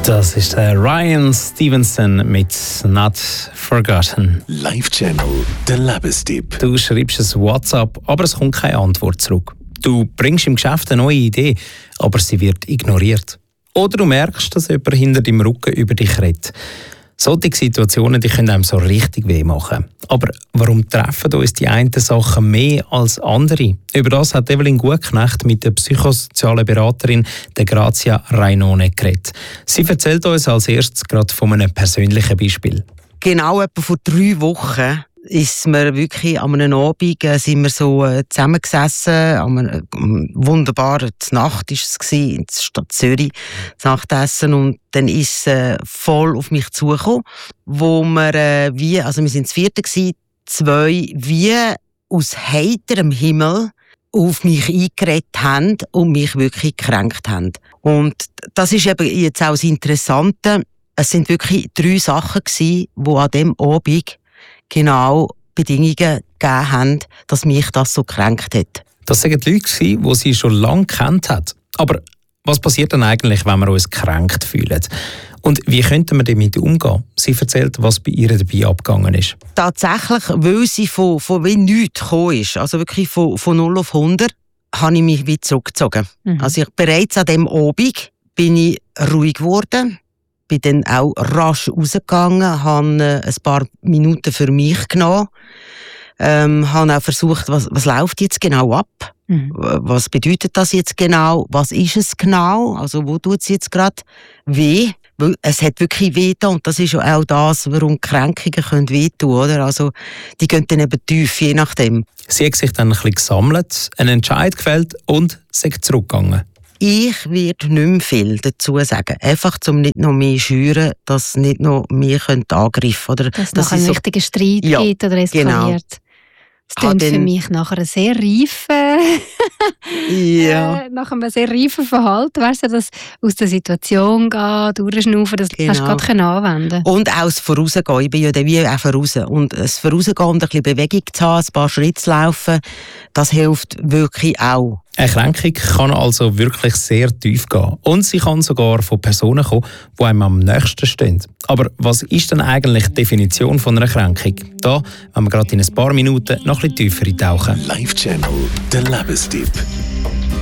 Das ist der Ryan Stevenson mit Not Forgotten. Live-Channel, der Lebenstipp. Du schreibst ein WhatsApp, aber es kommt keine Antwort zurück. Du bringst im Geschäft eine neue Idee, aber sie wird ignoriert. Oder du merkst, dass jemand hinter deinem Rücken über dich redet. Solche Situationen, die können einem so richtig weh machen. Aber warum treffen uns die einen Sachen mehr als andere? Über das hat Evelyn Gutknecht mit der psychosozialen Beraterin der Grazia Rainone geredet. Sie erzählt uns als erstes gerade von einem persönlichen Beispiel. Genau etwa vor 3 Wochen ist mir wirklich an einem Abend sind wir so zusammengesessen, an einer wunderbaren Nacht war es in der Stadt Zürich, das Nachtessen, und dann ist es voll auf mich zugekommen, wo wir wir sind das 4. gewesen, 2 wie aus heiterem Himmel auf mich eingeredet haben und mich wirklich gekränkt haben. Und das ist eben jetzt auch das Interessante. Es sind wirklich 3 Sachen gewesen, die an dem Abend genau Bedingungen gegeben haben, dass mich das so gekränkt hat. Das waren die Leute, die sie schon lange kennt hat. Aber was passiert dann eigentlich, wenn wir uns gekränkt fühlen? Und wie könnten wir damit umgehen? Sie erzählt, was bei ihr dabei abgegangen ist. Tatsächlich, weil sie von wie nichts gekommen ist, also wirklich von 0 auf 100, habe ich mich wieder zurückgezogen. Also bereits an dem Abend bin ich ruhig geworden. Bin dann auch rasch rausgegangen, habe ein paar Minuten für mich genommen, habe auch versucht, was läuft jetzt genau ab? Was bedeutet das jetzt genau? Was ist es genau? Also wo tut es jetzt gerade weh? Weil es hat wirklich weh da, und das ist ja auch das, warum Kränkungen wehtun können, oder? Also die gehen dann eben tief, je nachdem. Sie hat sich dann ein bisschen gesammelt, einen Entscheid gefällt und ist zurückgegangen. Ich werde nicht mehr viel dazu sagen. Einfach, um nicht noch mehr schüren, dass nicht noch mehr angreifen können. Dass es noch einen richtigen Streit gibt oder eskaliert. Genau. Das klingt für mich nach einer sehr reifen, nach einem sehr reifen Verhalten. Weißt du, dass aus der Situation gehen, durchschnaufen, das hast du gerade anwenden. Und auch das Vorausgehen. Ich bin ja wie auch voraus. Und das Vorausgehen und ein bisschen Bewegung zu haben, ein paar Schritte zu laufen, das hilft wirklich auch. Eine Kränkung kann also wirklich sehr tief gehen. Und sie kann sogar von Personen kommen, die einem am nächsten stehen. Aber was ist denn eigentlich die Definition von einer Kränkung? Da, wenn wir gerade in ein paar Minuten noch ein bisschen tiefer eintauchen. Live-Channel, der Lebenstipp.